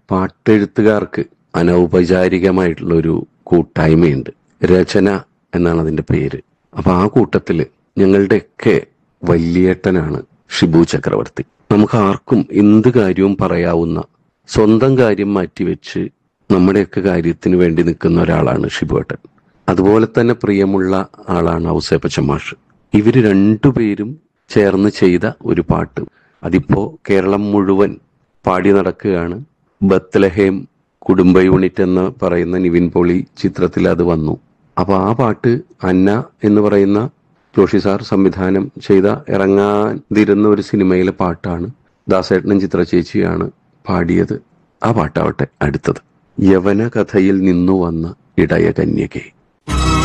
പാട്ടെഴുത്തുകാർക്ക് അനൗപചാരികമായിട്ടുള്ള ഒരു കൂട്ടായ്മയുണ്ട്. രചന എന്നാണ് അതിന്റെ പേര്. അപ്പൊ ആ കൂട്ടത്തില് ഞങ്ങളുടെയൊക്കെ വല്യേട്ടനാണ് ഷിബു ചക്രവർത്തി. നമുക്ക് ആർക്കും എന്ത് കാര്യവും പറയാവുന്ന, സ്വന്തം കാര്യം മാറ്റിവെച്ച് നമ്മുടെയൊക്കെ കാര്യത്തിന് വേണ്ടി നിൽക്കുന്ന ഒരാളാണ് ഷിബുവേട്ടൻ. അതുപോലെ തന്നെ പ്രിയമുള്ള ആളാണ് ഔസേപ്പച്ചൻ മാഷ്. ഇവര് രണ്ടുപേരും ചേർന്ന് ചെയ്ത ഒരു പാട്ട് അതിപ്പോ കേരളം മുഴുവൻ പാടി നടക്കുകയാണ്. ബത്ലഹേം കുടുംബ യൂണിറ്റ് എന്ന് പറയുന്ന നിവിൻ പോളി ചിത്രത്തിൽ അത് വന്നു. അപ്പൊ ആ പാട്ട് അന്ന എന്ന് പറയുന്ന ജോഷി സാർ സംവിധാനം ചെയ്ത ഇറങ്ങാതിരുന്ന ഒരു സിനിമയിലെ പാട്ടാണ്. ദാസേട്ടനും ചിത്ര ചേച്ചിയാണ് പാടിയത്. ആ പാട്ടാവട്ടെ അടുത്തത്. യവന കഥയിൽ നിന്നു വന്ന ഇടയ കന്യകെ.